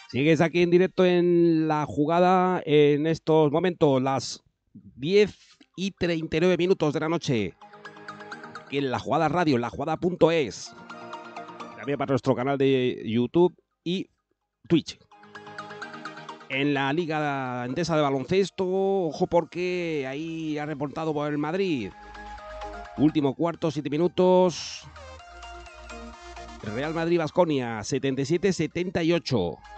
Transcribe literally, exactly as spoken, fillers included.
Sigues aquí en directo en la jugada en estos momentos, las diez y treinta y nueve minutos de la noche. Aquí en la jugada radio, en la jugada punto es. También para nuestro canal de YouTube y Twitch. En la Liga Endesa de Baloncesto, ojo porque ahí ha reportado por el Madrid. Último cuarto, siete minutos. Real Madrid-Baskonia, setenta y siete setenta y ocho.